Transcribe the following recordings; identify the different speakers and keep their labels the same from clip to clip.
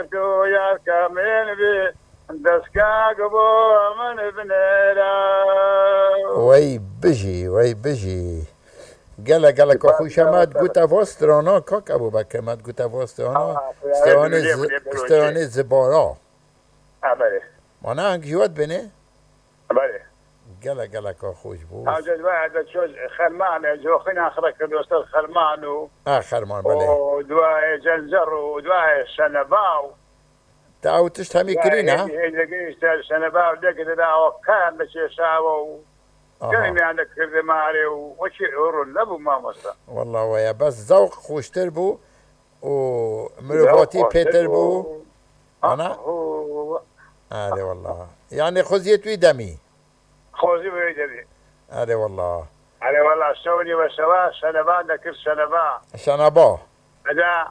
Speaker 1: تو یا کامل بی دستگاه گبو من بنرا
Speaker 2: وای بژی گله که خوشمد گوته واسترانا کاک ابو بکر مد گوته واسترانا سترانه زبارا
Speaker 1: بله
Speaker 2: مانه هنگ جواد بینه
Speaker 1: بله
Speaker 2: گله که خوش بود
Speaker 1: حاجة واحد شو خرمان جوخين آخرك دوست خرمان
Speaker 2: خرمان بله
Speaker 1: ودواء جنزر ودواء سنباو
Speaker 2: تا تشت همی کری نه؟
Speaker 1: هيجي سنباو دك دا وكان بشي ساو كان عندك كرد ماري وشي أورو لبو ما مصر
Speaker 2: والله ويا بس ذوق خوشتر بو و مروفاتي بيتر بو أنا؟ آره والله يعني خزيت وي دمي
Speaker 1: خوزي ويدري
Speaker 2: آره والله
Speaker 1: على والله سوني وسوا سنبا ذكر سنبا
Speaker 2: شنبا
Speaker 1: هذا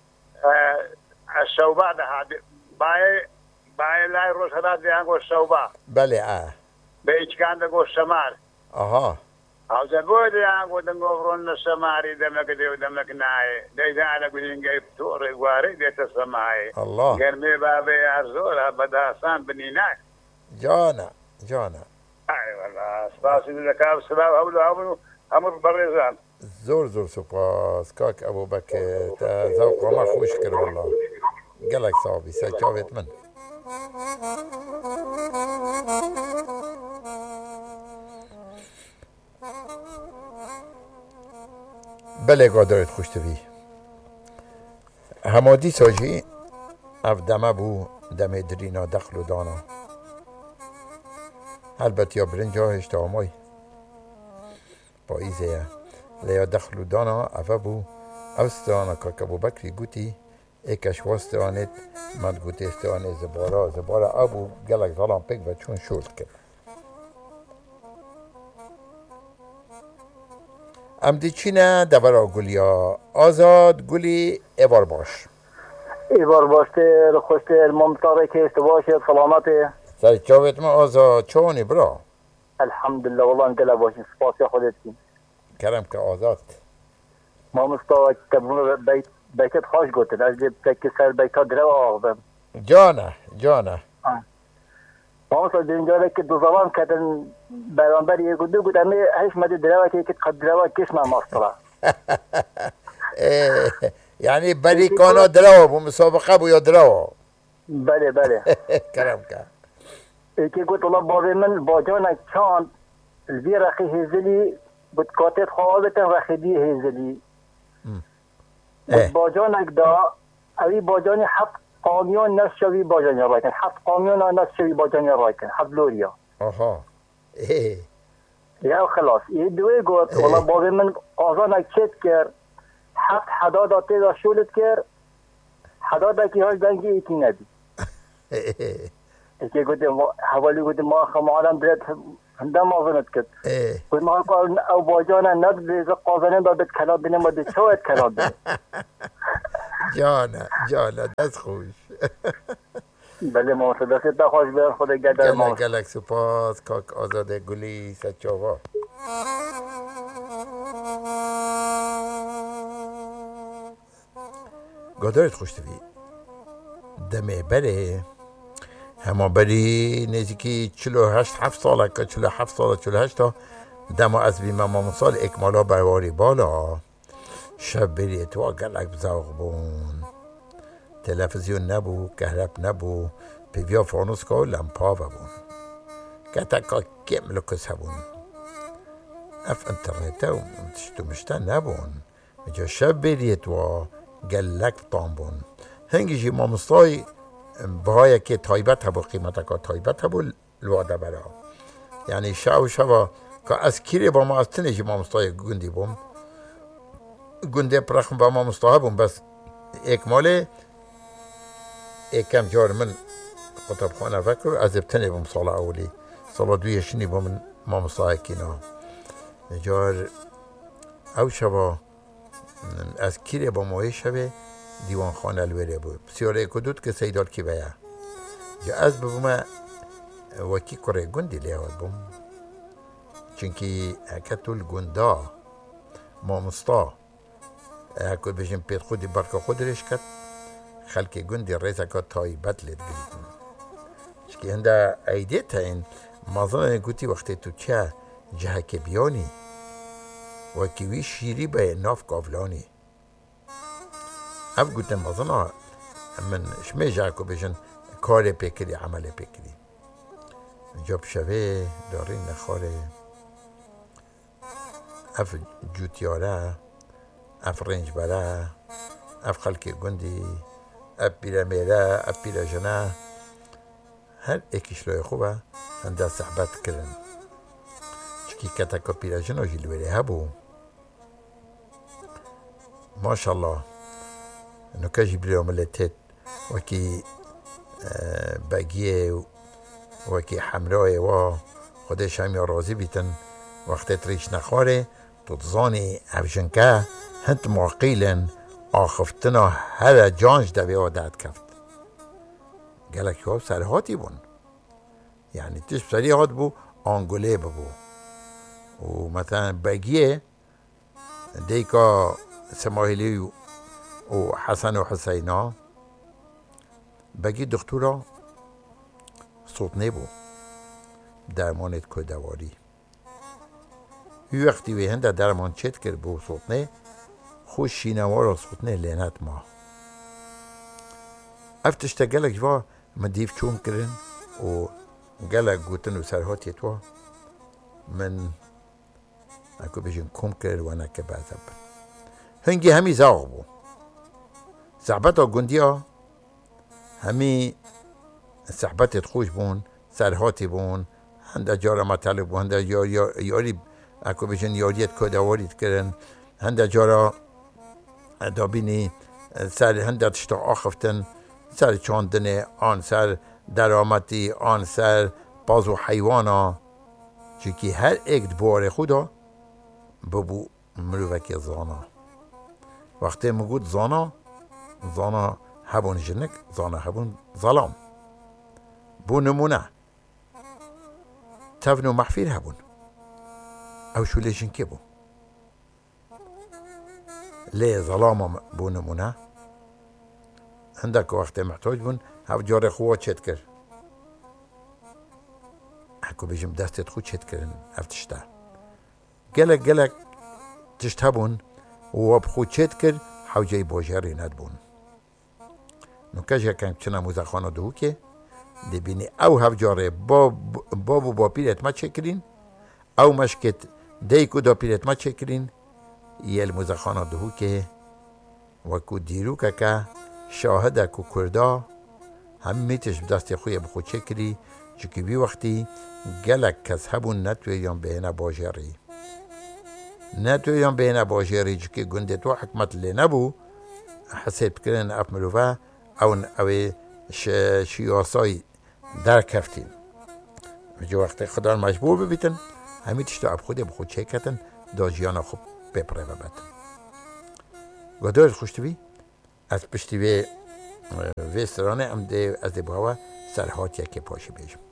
Speaker 1: السوبا ده باي لا روز هذا ده عنده السوبا
Speaker 2: بله
Speaker 1: بيج كان ده قو سمار
Speaker 2: اها
Speaker 1: او زبود عنده ده قبرون السماري دمك ده ودمك ناي ده إذا أنا قلين جايب تور غواري ده تسمعي
Speaker 2: الله
Speaker 1: قرمي بابي أرزول هبدا سان بنيناك
Speaker 2: جانا
Speaker 1: أي والله سباسي الذكاء والسلام هبلو أمر بريزان
Speaker 2: زور سپاس کاک ابو بکر تا ذوق ما خوش کرد والله گلک صاحبی سجاوت من بله گادرت خوش توی همادی ساجی اف دمه بو دم درینا دخل و دانا البته یا برنجا هشتامای پاییزه لیا دخل و دانا افا بو اوستانا که ابو بکری گوتی ایکش واستانت من گوتی استانه زبارا ابو گلک ظلام پک و چون شول کرد امدی چینه دورا گلیا آزاد گلی ایوار باش
Speaker 3: باشتر خوشتر ممتاره که است باشد سلامته
Speaker 2: سر چاوت ما آزاد چونی برا
Speaker 3: الحمدلله والله انقلب باشین سپاسی خودت کن
Speaker 2: کرم که آزاد
Speaker 3: ما مستوى تبون بيتت خوش قلت أجل تكسر بيتها دروا أخذن
Speaker 2: جانا
Speaker 3: ما مستوى دنجا لك دو زمان كتن برانبر يقولوا قلت أمي هيش مدي دروا كي قد دروا كيش ما مصطلع
Speaker 2: يعني بري كانوا دروا بمسابقة بو يدروا
Speaker 3: بله
Speaker 2: كرم كا
Speaker 3: كي قلت الله بابي من باجانا كان البي رخي هزلي بتكاتت خوابتن رخيدي هزلي باجانك دا اوی باجانی 7 قامیون نصف شوی باجانی رایکن 7 قامیون نصف شوی باجانی رایکن 7 لوریا
Speaker 2: آها
Speaker 3: یا خلاص یه دوی گفت والله بابی من آزانک چت کرد 7 حداد آتی دا شولت کرد حداد که هاش دنگی ایتی ندی ایکی گفت حوالی گفت ما خمالم برد هندم آزانت کرد گفت ما او باجانا ند بیز قازانه دادت کلاب بینه ما دی چوید کلاب بینه
Speaker 2: جانا دست خوش
Speaker 3: بله موسیقی تا خوش بیار خود گدر ما
Speaker 2: گلک سپاس کاک آزاد گلی سچاوا گادرت خوش توی دمه بره همه بری نزدیکی 47 ساله که 48 تا دم از بیمه مثال اکمالا برواری بالا شب بری تو گلک بزاق بون تلفزیون نبو کهرب نبو پیویا فانوس که لمپا بون که تکا کم لکس هبون اف انترنت و تشتو مشتن نبون مجا شب بری تو گلک بطان بون هنگی جی مامستای بهای که تایبت هبو قیمت که تایبت هبو الواده برا یعنی شوا که از کیری با ما از تنجی مامستای گندی بوم گنده پرخم با ما مستحبم بس اکماله کم جار من قطب خانه فکر از ابتنی بم سال اولی سال دوی شنی بم ما مستحب کینا جار او شبا از کیره با ماهی شبه دیوان خانه الوره بود بسیاره کدود که سیدال کی بیا جا از ببومه وکی کره گندی لیاد بم چونکی اکتول گندا ما مستا اکو بجیم پید خودی برکا خود ریش کد خلک گندی ریزه که تایبت لید گریدن چکی هنده ایده تا این مازن گوتی وقتی تو چه جه که بیانی و کیوی شیری به ناف گاولانی اف گوتن مازن من شمی جه که بشن کار پیکری عمل پیکری جاب شوه داری نخاره اف جوتیاره اف رنج بره اف خلک گندی اف بیره میره اف بیره جنه هر ایکیش لای خوبه هنده صحبت کرن چکی کتا که بیره جنه جلوری هبو ماشالله نوکه جبری عملتت وکی بگیه وکی حمرای و خودش هم یا راضی بیتن وقتی تریش نخواره تو تزانی افجنکه هنت معقیلن آخفتنا هر جانج دوی عادت کفت گلک ها سرهاتی بون یعنی تش سریعات بو آنگوله ببو و مثلا بگیه دیکا سماهیلی و حسن و حسینا بگی دکتورا صوت نبو درمانت که دواری یه وقتی وی هنده درمان چت کرد بو صوت نه خوش شینوار صوت نه لعنت ما افتشتا گلک و مدیف چون کرن و گلک گوتن و سرهاتی تو من اکو بجن کم کرد و نکه بعضب هنگی همی زاغ بو صحبت ها گندی ها همی صحبتت خوش بون سرهاتی بون هنده جارا مطلب بون هنده یاری اکو بجن یاریت کدواریت کرن هنده جارا دابینی سر هنده تشتا آخفتن سر چاندن آن سر درامتی آن سر بازو حیوانا چونکه هر ایک بوار خدا ببو مروفک زانا وقتی مگود زانا هبون جنک زانا هبون ظلام بو نمونه تفنو محفیر هبون او شو لیشن که بو لی ظلام بو نمونه عندك وقت محتاج بون هف جار خواه چت کر اکو بجم دستت خود چت کرن افتشتا گلک تشت هبون و بخود چت کر حوجه باجری ند بون نوکش یکم چنه موزخانه دو که دی بینی او هف جاره بابو با پیرت ما چکرین او مشکت دیکو دا پیرت ما چکرین یل موزخانه دو که وکو دیرو که شاهده که کردا هم میتش دست خوی بخود چکری چونکه بی وقتی گلک کس هبون نتویان بینه باجری چونکه گنده تو حکمت لی نبو حسیب کرن اف مروفه او شیاسای در کفتین جو وقتی خدا مجبور ببیتن همیتش تو اف خود بخود چکتن دا جیانا خوب بپره ببتن گدار خوشتوی از پشتی وی سرانه ام ده از ده باوا سرهات یکی پاشی بیشم